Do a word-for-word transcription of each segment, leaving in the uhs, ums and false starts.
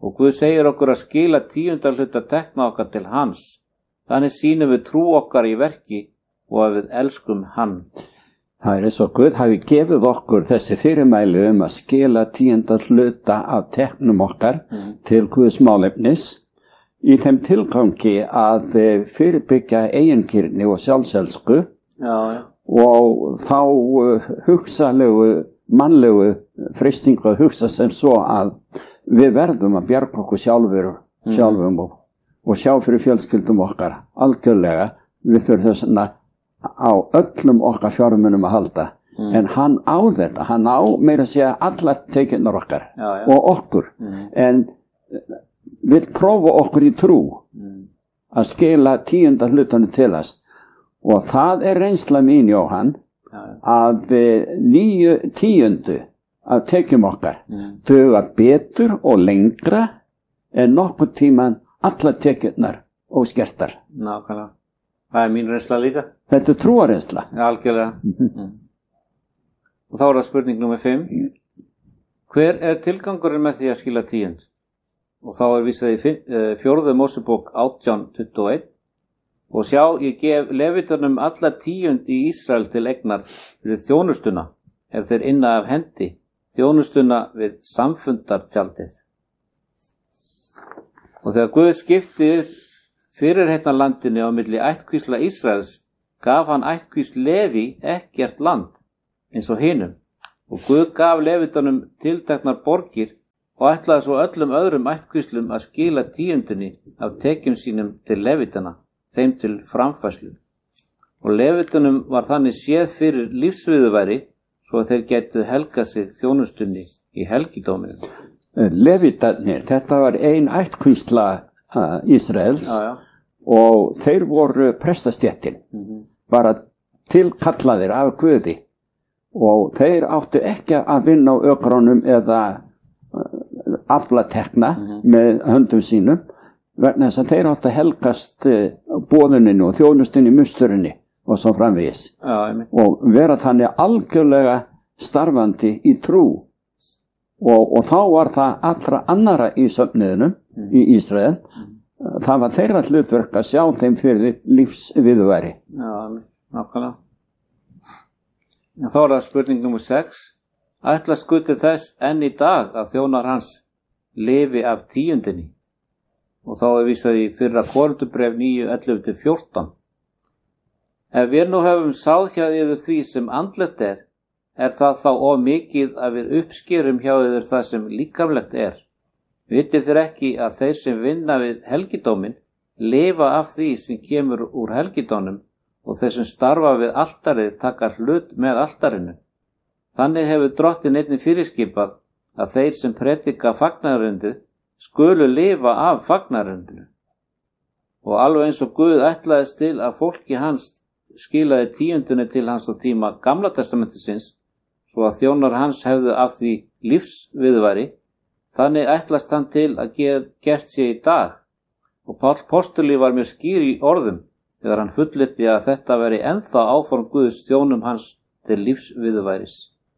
Og Guð segir okkur að skila tíunda hluta tekna okkar til hans. Þannig sýnum við trú okkar í verki og að við elskum hann. Það er eins og Guð hafi gefið okkur þessi fyrirmæli um að skila tíunda hluta af teknum okkar mm. til Guðs málefnis í þeim tilgangi að fyrirbyggja eigingirni og sjálfselsku já, já. Og þá uh, hugsalegu, mannlegu freistingu að hugsa sem svo að við verðum að bjarga okkur sjálfur, mm. sjálfum og, og sjá fyrir fjölskyldum okkar algjörlega. Við þurfum þess að á öllum okkar fjármunum að halda mm. en hann á þetta, hann á meira að segja allar tekjurnar okkar já, já. og okkur mm. en við prófa okkur í trú mm. að skila tíunda hlutanum til þess og það er reynsla mín Jóhann já, já. að nýju tíundu af tekjum okkar mm. duga betur og lengra en nokkur tíman allar tekjurnar og skertar. Nákvæmlega. Það er mín reynsla líka. Þetta er trúarreynsla. Ja, algjörlega. Mm. Og þá er það spurning númer fimm. Hver er tilgangurinn með því að skila tíund? Og þá er vísað í fjórðu Mósebók átján tuttugu og eitt. Og sjá, ég gef levítunum alla tíund í Ísrael til eignar fyrir þjónustuna, ef þeir inna af hendi, þjónustuna við samfundartjaldið. Og þegar Guð skipti fyrirheitna landinu á milli ættkvísla Ísraels, gaf hann ættkvísl Leví ekkert land, eins og hinum, og Guð gaf levítunum tilteknar borgir og ætlaði svo öllum öðrum ættkvíslum að skila tíundinni af tekjum sínum til levítana, þeim til framfærslu. Og levítunum var þannig séð fyrir lífsviðurværi, svo að þeir getu helgað sig þjónustunni í helgidóminu. Levítarnir, þetta var ein ættkvísla uh, Ísraels já, já. Og þeir voru prestastéttin, mm-hmm. bara tilkallaðir af Guði og þeir áttu ekki að vinna á ökronum eða uh, afla tekna mm-hmm. með höndum sínum vegna þess að þeir áttu að helgast uh, boðuninu og þjónustunni musturinni og svo framvegis ja, og vera þannig algjörlega starfandi í trú og, og þá var það allra annara í söfniðinum mm. í Ísrael mm. það var þeirra hlutverk að sjá þeim fyrir lífsviðurværi. Já, nákvæmlega. Þá er það spurning númer sex. Ætlast Guð til þess enn í dag að þjónar hans lifi af tíundinni. Og þá er vísað í fyrra Korinthubréf níu ellefu til fjórtán. Ef við nú höfum sáð hjá yður því sem andlegt er, er það þá of mikið að við uppskerum hjá yður það sem líkamlegt er. Vitið þér ekki að þeir sem vinna við helgidómin lifa af því sem kemur úr helgidónum og þeir sem starfa við altarið taka hlut með altarinu. Þannig hefur Drottinn einnig fyrirskipað að þeir sem predika fagnaðarundið skulu lifa af fagnaðarundinu. Og alveg eins og Guð ætlaðist til að fólki hans skilaði tíundinni til hans á tíma Gamla testamentisins, svo að þjónar hans hefðu af því lífsviðurværi, þannig ætlast hann til að gert sé í dag og Páll postuli var mjög skýr í orðum þegar hann fullyrti að þetta veri ennþá áform Guðs þjónum hans til lífsviðurværis.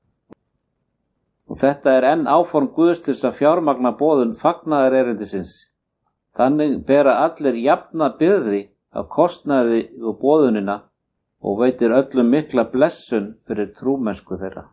Og þetta er enn áform Guðs til að fjármagna boðun fagnaðar erindisins. Þannig bera allir jafna byrði af kostnaði og boðunina og veitir öllum mikla blessun fyrir trúmennsku þeirra.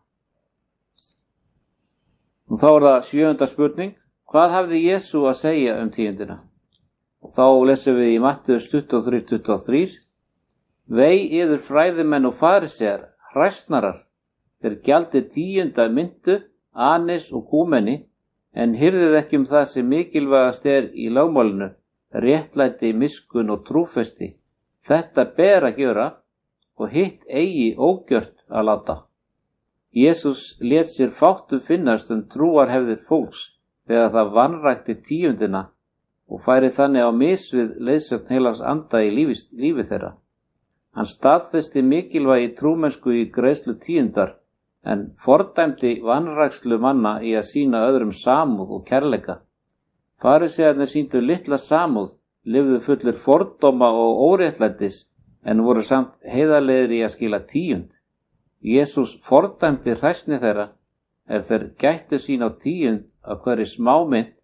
Og þá er það sjöunda spurning. Hvað hafði Jesú að segja um tíundina? Og þá lesum við í Mattheus tuttugu og þrjú tuttugu og þrjú. Vei yður fræðimenn og farisear, hræsnarar, þeir gjaldið tíunda myntu, anis og kúmeni, en hirðið ekki um það sem mikilvægast er í lögmálinu, réttlæti, miskun og trúfesti. Þetta ber að gjöra og hitt eigi ógjört að láta. Jesús lét sér fátt um finnast um trúarhefðir fólks þegar það vanrækti tíundina og færi þannig á mis við leiðsögn heilags anda í lífi, lífi þeirra. Hann staðfesti mikilvægi trúmennsku í greiðslu tíundar en fordæmdi vanrækslu manna í að sýna öðrum samúð og kærleika. Farisearnir sýndu litla samúð, lifðu fullir fordóma og óréttlætis en voru samt heiðarlegir í að skila tíund. Jesús fordæmdi hræsni þeirra er þeir gættu sín á tíund af hverri smámynt